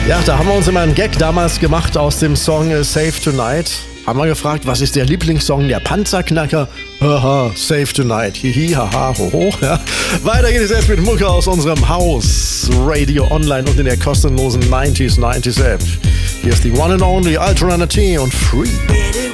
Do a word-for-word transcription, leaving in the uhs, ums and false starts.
Ja, da haben wir uns immer einen Gag damals gemacht aus dem Song Save Tonight. Haben wir gefragt, was ist der Lieblingssong der Panzerknacker? Haha, Save Tonight. Hihi, haha, hoho. Ja. Weiter geht es jetzt mit Mucke aus unserem Haus. Radio Online und in der kostenlosen neunziger neunundneunzig App. Hier ist die One and Only Ultra T und Free.